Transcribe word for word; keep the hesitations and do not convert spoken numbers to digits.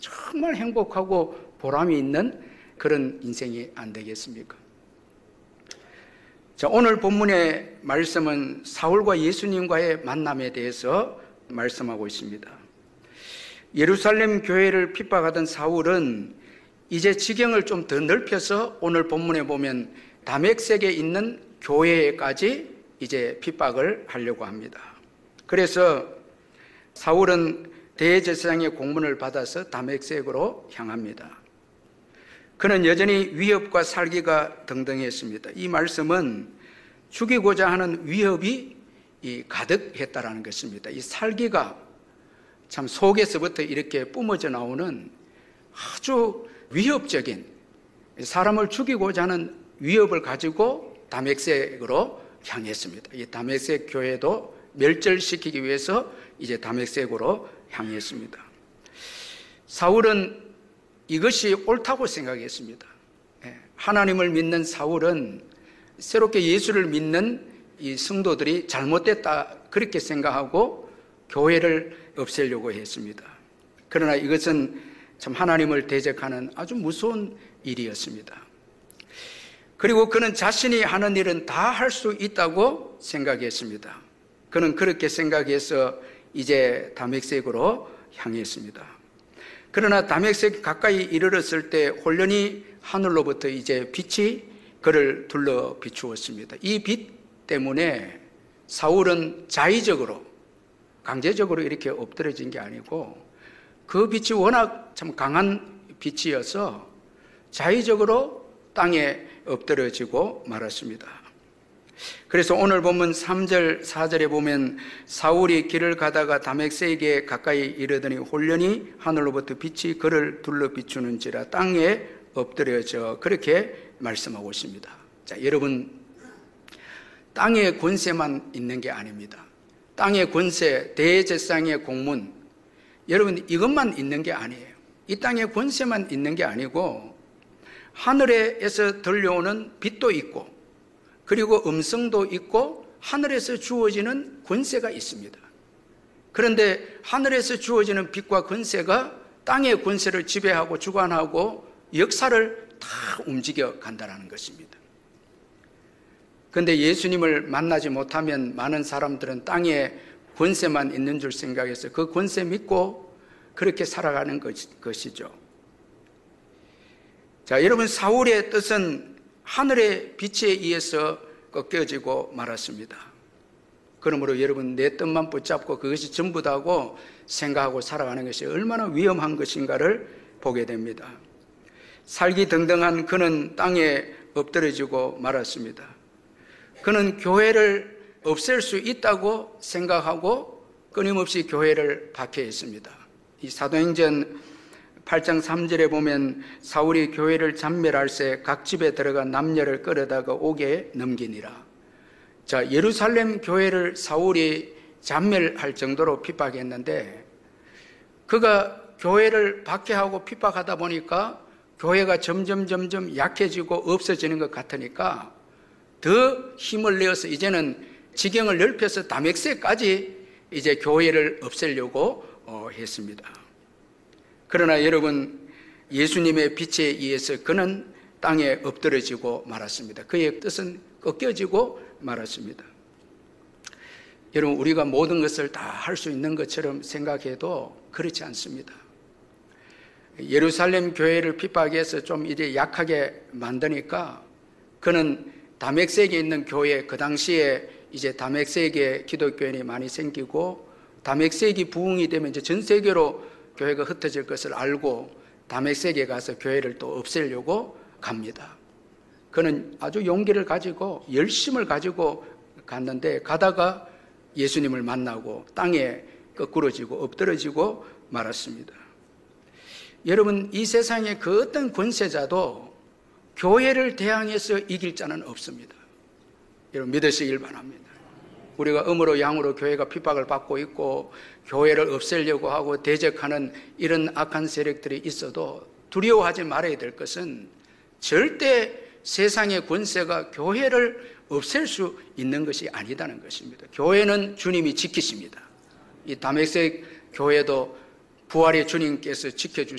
정말 행복하고 보람이 있는 그런 인생이 안 되겠습니까? 자, 오늘 본문의 말씀은 사울과 예수님과의 만남에 대해서 말씀하고 있습니다. 예루살렘 교회를 핍박하던 사울은 이제 지경을 좀 더 넓혀서 오늘 본문에 보면 다메섹에 있는 교회까지 이제 핍박을 하려고 합니다. 그래서 사울은 대제사장의 공문을 받아서 다메섹으로 향합니다. 그는 여전히 위협과 살기가 등등했습니다. 이 말씀은 죽이고자 하는 위협이 가득했다라는 것입니다. 이 살기가 참 속에서부터 이렇게 뿜어져 나오는 아주 위협적인, 사람을 죽이고자 하는 위협을 가지고 다메섹으로 향했습니다. 이 다메섹 교회도 멸절시키기 위해서 이제 다메섹으로 향했습니다. 사울은 이것이 옳다고 생각했습니다. 하나님을 믿는 사울은 새롭게 예수를 믿는 이 성도들이 잘못됐다 그렇게 생각하고 교회를 없애려고 했습니다. 그러나 이것은 참 하나님을 대적하는 아주 무서운 일이었습니다. 그리고 그는 자신이 하는 일은 다 할 수 있다고 생각했습니다. 그는 그렇게 생각해서 이제 다메섹으로 향했습니다. 그러나 다메섹 가까이 이르렀을 때 홀련히 하늘로부터 이제 빛이 그를 둘러 비추었습니다. 이 빛 때문에 사울은 자의적으로, 강제적으로 이렇게 엎드려진 게 아니고 그 빛이 워낙 참 강한 빛이어서 자의적으로 땅에 엎드려지고 말았습니다. 그래서 오늘 본문 삼 절 사 절에 보면 사울이 길을 가다가 다메섹에 가까이 이르더니 홀련히 하늘로부터 빛이 그를 둘러 비추는지라 땅에 엎드려져 그렇게 말씀하고 있습니다. 자, 여러분, 땅의 권세만 있는 게 아닙니다. 땅의 권세, 대제사장의 공문, 여러분 이것만 있는 게 아니에요. 이 땅의 권세만 있는 게 아니고 하늘에서 들려오는 빛도 있고 그리고 음성도 있고 하늘에서 주어지는 권세가 있습니다. 그런데 하늘에서 주어지는 빛과 권세가 땅의 권세를 지배하고 주관하고 역사를 다 움직여 간다는 것입니다. 그런데 예수님을 만나지 못하면 많은 사람들은 땅에 권세만 있는 줄 생각해서 그 권세 믿고 그렇게 살아가는 것이죠. 자, 여러분, 사울의 뜻은 하늘의 빛에 의해서 꺾여지고 말았습니다. 그러므로 여러분, 내 뜻만 붙잡고 그것이 전부다고 생각하고 살아가는 것이 얼마나 위험한 것인가를 보게 됩니다. 살기 등등한 그는 땅에 엎드려지고 말았습니다. 그는 교회를 없앨 수 있다고 생각하고 끊임없이 교회를 박해했습니다. 이 사도행전 팔 장 삼 절에 보면 사울이 교회를 잔멸할새 각 집에 들어가 남녀를 끌어다가 옥에 넘기니라. 자, 예루살렘 교회를 사울이 잔멸할 정도로 핍박했는데 그가 교회를 박해하고 핍박하다 보니까 교회가 점점 점점 약해지고 없어지는 것 같으니까 더 힘을 내어서 이제는 지경을 넓혀서 다메섹까지 이제 교회를 없애려고 했습니다. 그러나 여러분, 예수님의 빛에 의해서 그는 땅에 엎드려지고 말았습니다. 그의 뜻은 꺾여지고 말았습니다. 여러분, 우리가 모든 것을 다 할 수 있는 것처럼 생각해도 그렇지 않습니다. 예루살렘 교회를 핍박해서 좀 이제 약하게 만드니까 그는 다메섹에 있는 교회, 그 당시에 이제 다메섹에 기독교인이 많이 생기고 다메섹이 부흥이 되면 이제 전 세계로 교회가 흩어질 것을 알고 다메섹에 가서 교회를 또 없애려고 갑니다. 그는 아주 용기를 가지고 열심을 가지고 갔는데 가다가 예수님을 만나고 땅에 거꾸러지고 엎드러지고 말았습니다. 여러분, 이 세상의 그 어떤 권세자도 교회를 대항해서 이길 자는 없습니다. 여러분, 믿으시길 바랍니다. 우리가 음으로 양으로 교회가 핍박을 받고 있고 교회를 없애려고 하고 대적하는 이런 악한 세력들이 있어도 두려워하지 말아야 될 것은 절대 세상의 권세가 교회를 없앨 수 있는 것이 아니다는 것입니다. 교회는 주님이 지키십니다. 이 다메섹 교회도 부활의 주님께서 지켜주십니다.